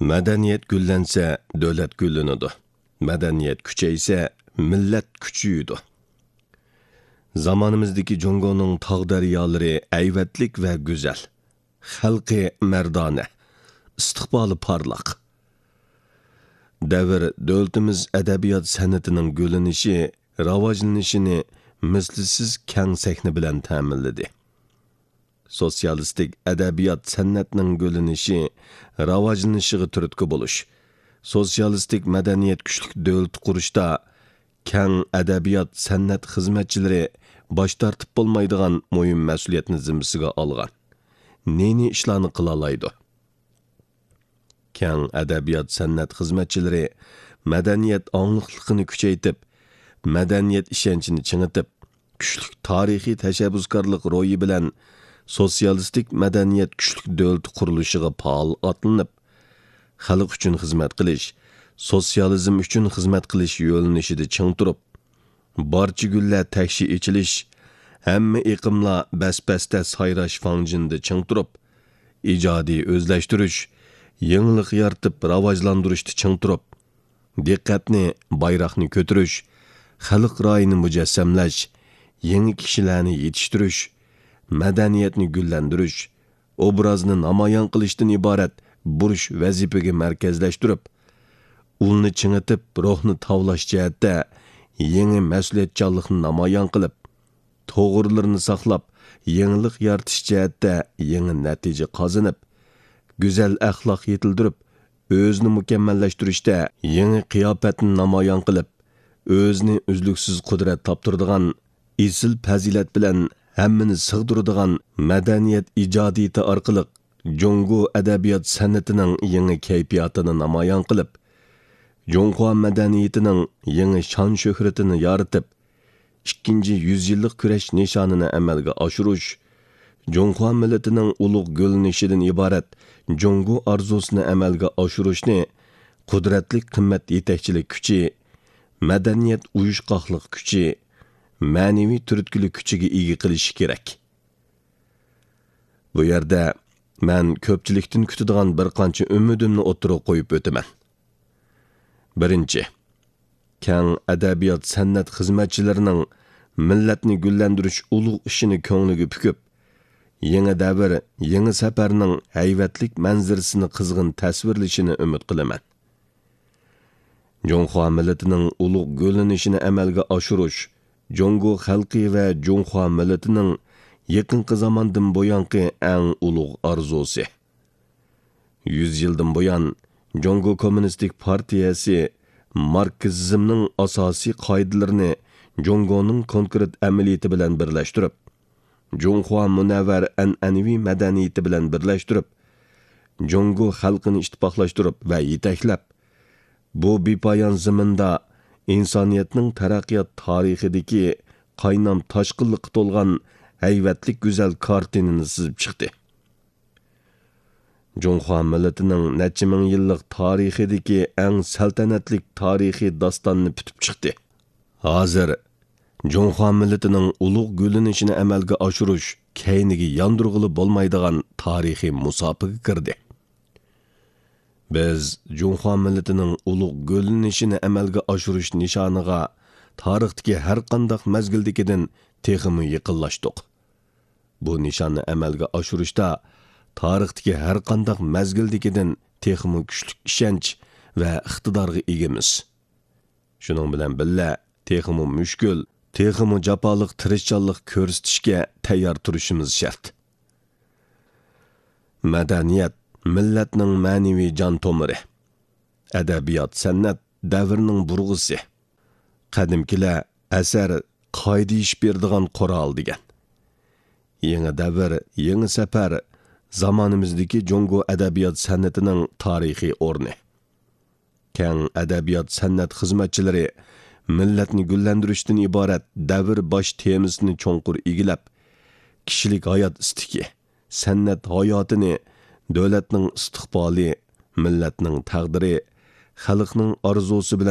Madaniyat gullansa, davlat gullanadi. Madaniyat kuchaysa, millat kuchayadi. Zamonimizdagi Jongoning tog' daryolari ayvatlik va go'zal. Xalqi mardona, istiqboli porloq. Davr davlatimiz adabiyot san'atining gullanishi, rivojlanishini mislsiz keng sahna bilan ta'minladi. Sotsialistik adabiyot san'atining gullanishi, rivojlanishiga turtki bo'lish, sotsialistik madaniyat kuchlik davlat qurishda keng adabiyot san'at xizmatchilari bosh tortib bo'lmaydigan muhim mas'uliyatni zimmasiga olgan. Neni ishlarni qila oladi? Keng adabiyot san'at xizmatchilari madaniyat angliqligini kuchaytib, madaniyat ishonchini chingitib, kuchlik tarixiy tashabbuskorlik ro'yi bilan sotsialistik madaniyat kuchlik davlat qurilishiga faol otlanib, xalq uchun xizmat qilish, sotsializm uchun xizmat qilish yo'linishida ching turib, barcha gullar takshi ichilish, hamma iqimlar bas-basda sayrash fanjinda ching turib, ijodiy o'zlashtirish, yangilik yaratib rivojlantirishda ching turib, diqqatni, bayroqni ko'tarish, xalq ra'yini mujassamlash, yangi kishilarni yetishtirish, madaniyatni gullantirish, obrazni namoyon qilishdan iborat burish vazifaga markazlashtirib, ulni chingitib, ruhni tavlash jihatda yangi mas'uliyatchanlikni namoyon qilib, to'g'rilarni saqlab, yangilik yaratish jihatda yangi natija qozonib, go'zal axloq yetildirib, o'zini mukammallashtirishda yangi qiyofatni namoyon qilib, o'zini uzluksiz qudrat toptiradigan isil fazilat bilan hammani sig'diradigan madaniyat ijodiyati orqali Jongo adabiyot san'atining yangi kayfiyatini namoyon qilib, Jongo madaniyatining yangi shon shuhratini yoritib, 2-yüzyillik kurash nishonini amalga oshirish, Jongo millatining ulug' gulnishidan iborat Jongo orzusini amalga oshirishni qudratli qimmat yetakchilik kuchi, madaniyat uyushqoqlik kuchi, ma'naviy turtkilik kuchiga ega qilishi kerak. Bu yerda men ko'pchilikdan kutadigan bir qancha umidimni o'tirib qo'yib o'taman. Birinchi, keng adabiyot san'at xizmatchilarining millatni gullantirish ulug' ishini ko'ngliga pukib, yangi davr, yangi safarning hayvatlik manzarasini qizg'in tasvirlashini umid qilaman. Jongo millatining ulug' gullanishini amalga oshirish, Jongo xalqi va Jongo millatining yaqinqi zamondan buyanqi eng ulug' orzusi. 100 yildan buyon Jongo Kommunistik partiyasi marksizmning asosiy qoidalarini Jongoning konkret amaliyati bilan birlashtirib, Jongo munavvar an'anaviy madaniyati bilan birlashtirib, Jongo xalqini ittifoqlashtirib va yetaklab, bu bepoyon zaminda insoniyatning taraqqiyot tarixidagi qaynam toshqinlikqa to'lgan hayvatlik go'zal kartinini chizib chiqdi. Jongo millatining necha ming yillik tarixidagi eng saltanatlik tarixiy dostonni bitib chiqdi. Hozir Jongo millatining ulug' gullanishini amalga oshirish keyniga yondirg'ili bo'lmaydigan tarixiy musobaqa kirdi. Biz Jongo millatining ulug' gullanishini amalga oshirish nishoniga tarixdagi har qanday mazgildagidan texmi yaqinlashdik. Bu nishonni amalga oshirishda tarixdagi har qanday mazgildagidan texmi kuchli ishonch va iqtidorga egamiz. Shuning bilan birga texmi mushkul, texmi jafoliq tirishchanlik ko'rsatishga tayyor turishimiz shart. Madaniyat millatning ma'naviy jon tomiri. Adabiyot san'at davrning burg'isi. Qadimkilar asar qoida ish beradigan qoral degan. Yangi davr, yangi safar zamonimizdagi Jongo adabiyot san'atining tarixiy o'rni. Keng adabiyot san'at xizmatchilari millatni gullantirishdan iborat davr bosh temasini cho'nqur egilab, kishilik hayot istiki, san'at hayotini, davlatning istiqboli, millatning taqdiri, xalqning orzusi bilan